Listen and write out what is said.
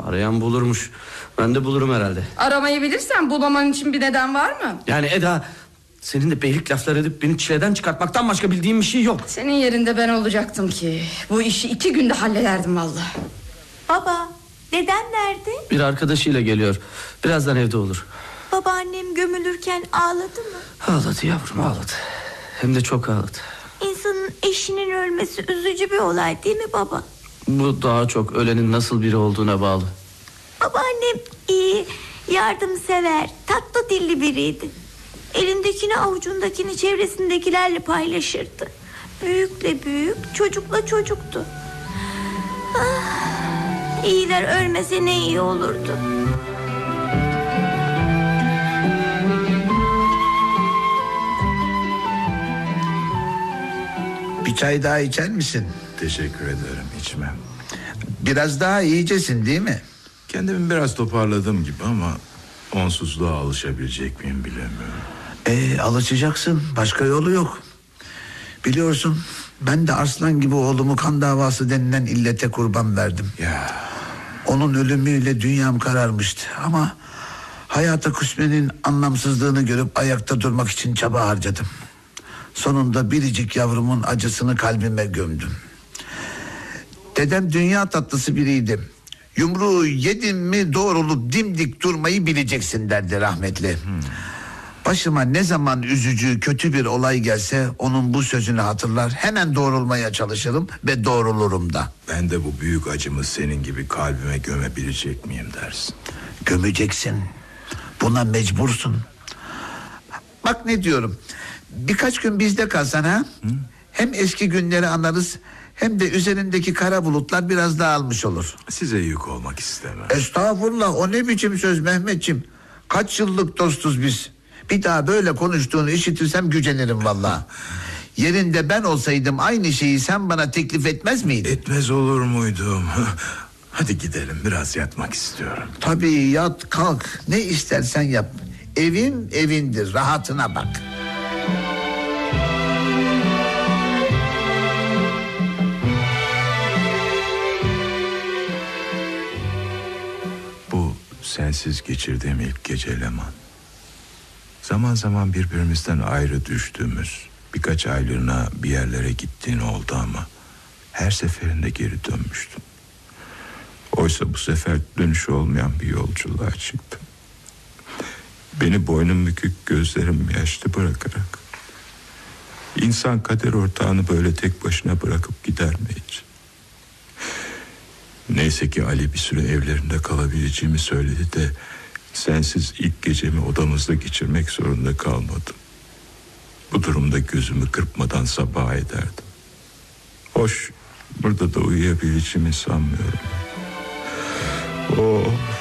Arayan bulurmuş. Ben de bulurum herhalde. Aramayı bilirsen bulmaman için bir neden var mı? Yani Eda, senin de beylik laflar edip beni çileden çıkartmaktan başka bildiğim bir şey yok. Senin yerinde ben olacaktım ki bu işi 2 günde hallederdim vallahi. Baba, deden nerede? Bir arkadaşıyla geliyor. Birazdan evde olur. Babaannem gömülürken ağladı mı? Ağladı yavrum, ağladı. Hem de çok ağladı. İnsanın eşinin ölmesi üzücü bir olay değil mi baba? Bu daha çok ölenin nasıl biri olduğuna bağlı. Babaannem iyi, yardımsever, tatlı dilli biriydi. Elindekini avucundakini çevresindekilerle paylaşırdı. Büyükle büyük, çocukla çocuktu. İyiler ölmese ne iyi olurdu. Bir çay daha içer misin? Teşekkür ederim, içmem. Biraz daha iyicesin değil mi? Kendimi biraz toparladım gibi ama onsuzluğa alışabilecek miyim bilemiyorum. Alışacaksın, başka yolu yok. Biliyorsun, ben de Arslan gibi oğlumu kan davası denilen illete kurban verdim. Ya. Onun ölümüyle dünyam kararmıştı ama hayata küsmenin anlamsızlığını görüp ayakta durmak için çaba harcadım. Sonunda biricik yavrumun acısını kalbime gömdüm. Dedem dünya tatlısı biriydi. Yumruğu yedin mi doğrulup dimdik durmayı bileceksin derdi rahmetli. Başıma ne zaman üzücü kötü bir olay gelse onun bu sözünü hatırlar, hemen doğrulmaya çalışırım ve doğrulurum da. Ben de bu büyük acımı senin gibi kalbime gömebilecek miyim dersin? Gömeceksin. Buna mecbursun. Bak ne diyorum. Birkaç gün bizde kalsan ha? Hem eski günleri anlarız, hem de üzerindeki kara bulutlar biraz dağılmış olur. Size yük olmak istemem. Estağfurullah, o ne biçim söz Mehmetciğim? Kaç yıllık dostuz biz. Bir daha böyle konuştuğunu işitirsem gücenirim vallahi. Yerinde ben olsaydım aynı şeyi sen bana teklif etmez miydin? Etmez olur muydum? Hadi gidelim, biraz yatmak istiyorum. Tabii, yat kalk, ne istersen yap. Evin evindir, rahatına bak. Bu sensiz geçirdiğim ilk gece Leman. Zaman zaman birbirimizden ayrı düştüğümüz, birkaç aylığına bir yerlere gittiğin oldu ama her seferinde geri dönmüştüm. Oysa bu sefer dönüşü olmayan bir yolculuğa çıktım. Beni boynum bükük, gözlerim yaşlı bırakarak. İnsan kader ortağını böyle tek başına bırakıp gider mi hiç? Neyse ki Ali bir süre evlerinde kalabileceğimi söyledi de sensiz ilk gecemi odamızda geçirmek zorunda kalmadım. Bu durumda gözümü kırpmadan sabaha ederdim. Hoş, burada da uyuyabileceğimi sanmıyorum. Oh.